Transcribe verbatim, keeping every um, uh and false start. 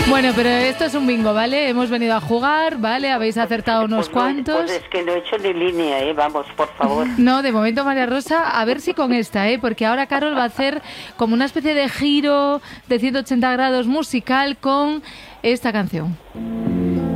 Bueno, pero esto es un bingo, ¿vale? Hemos venido a jugar, ¿vale? Habéis acertado unos Pues no, cuantos. pues es que no he hecho ni línea, ¿eh? Vamos, por favor. No, de momento, María Rosa, a ver si con esta, ¿eh? Porque ahora Carol va a hacer como una especie de giro de ciento ochenta grados musical con esta canción.